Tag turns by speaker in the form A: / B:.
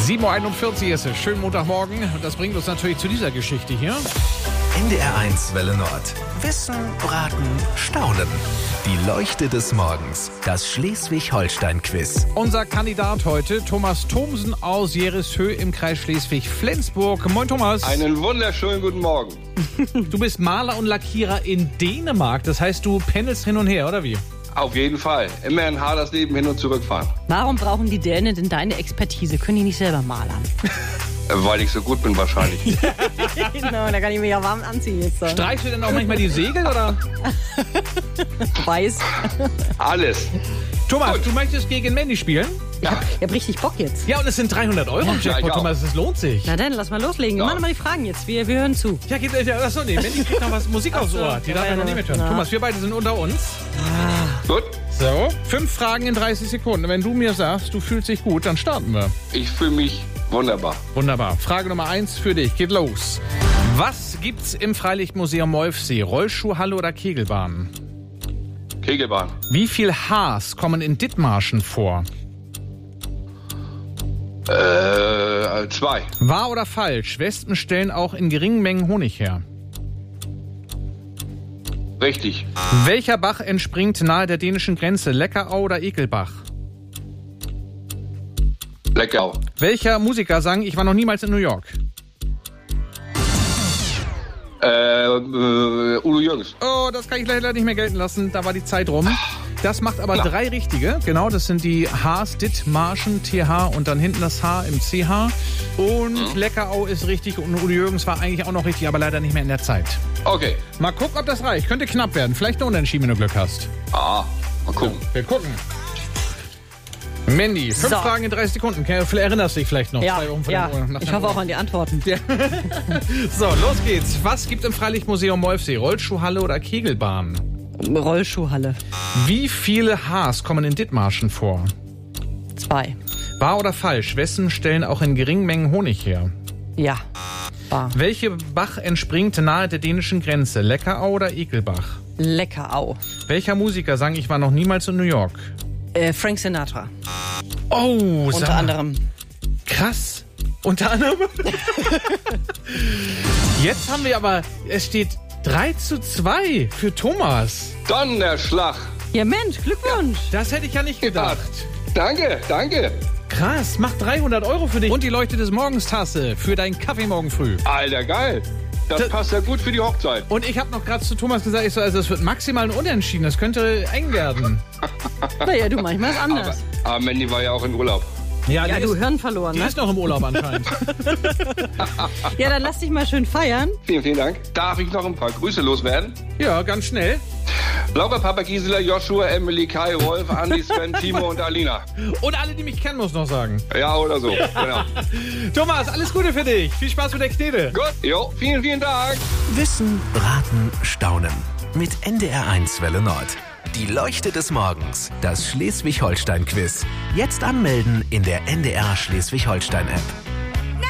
A: 7.41 Uhr ist es. Schönen Montagmorgen. Und das bringt uns natürlich zu dieser Geschichte hier.
B: NDR1 Welle Nord. Wissen, Braten, Staunen. Die Leuchte des Morgens. Das Schleswig-Holstein-Quiz.
A: Unser Kandidat heute, Thomas Thomsen aus Jerishöh im Kreis Schleswig-Flensburg. Moin Thomas.
C: Einen wunderschönen guten Morgen.
A: Du bist Maler und Lackierer in Dänemark. Das heißt, du pendelst hin und her, oder wie?
C: Auf jeden Fall. Immer ein hartes Leben hin und zurück fahren.
D: Warum brauchen die Dänen denn deine Expertise? Können die nicht selber malern?
C: Weil ich so gut bin wahrscheinlich.
D: Genau, da kann ich mich ja warm anziehen jetzt.
A: Streichst du denn auch manchmal die Segel, oder?
D: Weiß.
C: Alles.
A: Thomas,
C: Gut.
A: du möchtest gegen Mandy spielen?
D: Ich hab richtig Bock jetzt.
A: Ja, und es sind 300 Euro im
C: Ja,
A: Jackpot,
C: ich auch.
A: Thomas. Das lohnt sich.
D: Na dann, lass mal loslegen.
C: Ja.
D: Mach mal die Fragen jetzt. Wir hören zu.
A: Ja, geht, achso, nee, Mandy kriegt noch was Musik aufs Ohr. Die darf ja noch nicht mithören.
D: Ja.
A: Thomas, wir beide sind unter uns.
C: Gut.
A: So, 5 Fragen in 30 Sekunden. Wenn du mir sagst, du fühlst dich gut, dann starten wir.
C: Ich fühle mich wunderbar.
A: Wunderbar. Frage Nummer 1 für dich. Geht los. Was gibt's im Freilichtmuseum Molfsee? Rollschuhhalle oder Kegelbahn?
C: Kegelbahn.
A: Wie viel Haars kommen in Dithmarschen vor?
C: 2.
A: Wahr oder falsch? Wespen stellen auch in geringen Mengen Honig her.
C: Richtig.
A: Welcher Bach entspringt nahe der dänischen Grenze? Leckerau oder Ekelbach?
C: Lecker.
A: Welcher Musiker sang, ich war noch niemals in New York?
C: Udo Jürgens.
A: Oh, das kann ich leider nicht mehr gelten lassen. Da war die Zeit rum. Das macht aber 3 richtige. Genau, das sind die Hs, Dithmarschen, TH und dann hinten das H im CH. Und Leckerau ist richtig und Udo Jürgens war eigentlich auch noch richtig, aber leider nicht mehr in der Zeit.
C: Okay.
A: Mal gucken, ob das reicht. Könnte knapp werden. Vielleicht eine Unentschieden, wenn du Glück hast.
C: Mal gucken.
A: Wir gucken. Mandy, 5
D: So.
A: Fragen in 30 Sekunden. Erinnerst du dich vielleicht noch?
D: Ja,
A: 2 Wochen vor
D: ja.
A: dem- nach
D: Ich
A: dem
D: hoffe auch
A: Urlaub.
D: an die Antworten.
A: Ja. So, los geht's. Was gibt im Freilichtmuseum Molfsee? Rollschuhhalle oder Kegelbahn?
D: Rollschuhhalle.
A: Wie viele Haars kommen in Dithmarschen vor?
D: 2.
A: Wahr oder falsch? Wespen stellen auch in geringen Mengen Honig her.
D: Ja. Wahr.
A: Welche Bach entspringt nahe der dänischen Grenze? Leckerau oder Ekelbach?
D: Leckerau.
A: Welcher Musiker sang, ich war noch niemals in New York?
D: Frank Sinatra.
A: Oh, sag
D: Unter
A: mal.
D: anderem.
A: Krass. Unter anderem. Jetzt haben wir aber, es steht 3:2 für Thomas.
C: Donnerschlag.
D: Ja Mensch, Glückwunsch.
A: Das hätte ich ja nicht gedacht.
C: Danke, danke.
A: Krass, macht 300 Euro für dich. Und die Leuchte des Morgens Tasse für deinen Kaffee morgen früh.
C: Alter, geil. Das passt ja gut für die Hochzeit.
A: Und ich habe noch gerade zu Thomas gesagt, ich so, also es wird maximal ein Unentschieden. Das könnte eng werden.
D: Naja, du, manchmal ist anders.
C: Aber Mandy war ja auch in Urlaub.
D: Ja,
A: die
D: du
A: ist,
D: Hirn verloren,
A: die
D: ne?
A: ist noch im Urlaub anscheinend.
D: Ja, dann lass dich mal schön feiern.
C: Vielen, vielen Dank. Darf ich noch ein paar Grüße loswerden?
A: Ja, ganz schnell.
C: Laura, Papa, Gisela, Joshua, Emily, Kai, Rolf, Andi, Sven, Timo und Alina.
A: Und alle, die mich kennen, muss noch sagen.
C: Ja, oder so. Genau.
A: Thomas, alles Gute für dich. Viel Spaß mit der Knete.
C: Gut, jo, vielen, vielen Dank.
B: Wissen, Braten, Staunen. Mit NDR1 Welle Nord. Die Leuchte des Morgens. Das Schleswig-Holstein-Quiz. Jetzt anmelden in der NDR Schleswig-Holstein-App.